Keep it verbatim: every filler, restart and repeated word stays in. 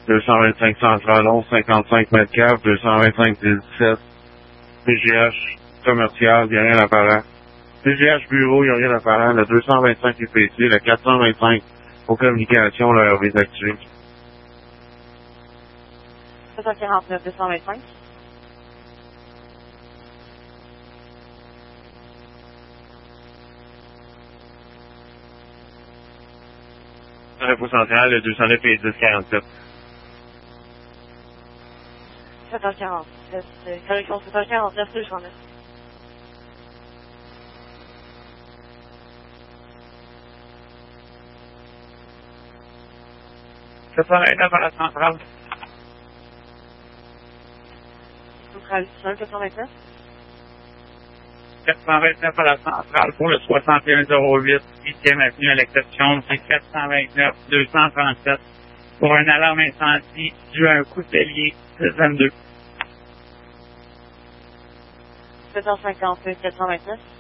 deux cent vingt-cinq Central onze, cinquante-cinq Metcalfe, deux cent vingt-cinq dix-sept, P G H commercial, il n'y a rien d'apparent. P G H bureau, il n'y a rien d'apparent. Le deux cent vingt-cinq est pété, le quatre cent vingt-cinq aux communications, là, est désactivé. sept cent quarante-neuf, deux cent vingt-cinq. Info centrale, le deux cent neuf et dix quarante-sept. sept cent quarante-neuf, correction, sept cent quarante-neuf, deux cent neuf. sept cent vingt-neuf à la centrale. Centrale un, quatre cent vingt-neuf. quatre cent vingt-neuf à la centrale pour le soixante et un zéro huit, huitième avenue à l'exception, c'est quatre cent vingt-neuf, deux cent trente-sept pour un alarme incendie dû à un coup de bélier, six vingt-deux. sept cent cinquante, quatre cent vingt-neuf.